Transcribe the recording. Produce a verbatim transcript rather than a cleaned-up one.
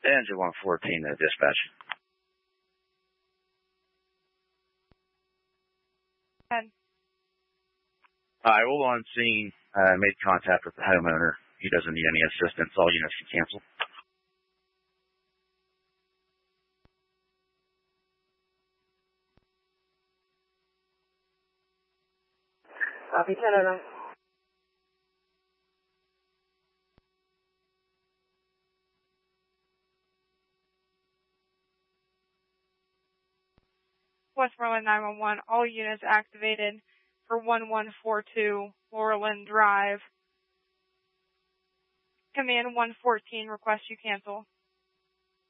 Engine one fourteen to dispatch. ten. I will on scene, uh, made contact with the homeowner. He doesn't need any assistance. All units can cancel. Copy ten oh nine. Westmoreland nine one one, all units activated for one one four two Laurelland Drive. Command one fourteen requests you cancel.